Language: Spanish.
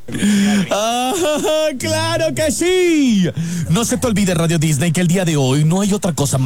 ¡Claro que sí! No se te olvide, Radio Disney, que el día de hoy no hay otra cosa más